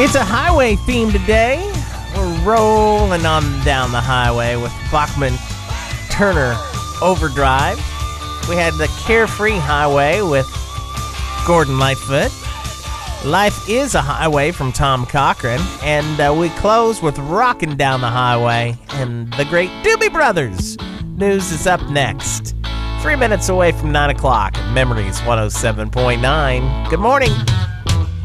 It's a highway theme today. We're rolling on down the highway with Bachman Turner Overdrive. We had the Carefree Highway with Gordon Lightfoot. Life is a Highway from Tom Cochrane. And we close with Rockin' Down the Highway and the great Doobie Brothers. News is up next. 3 minutes away from 9 o'clock. Memories 107.9. Good morning.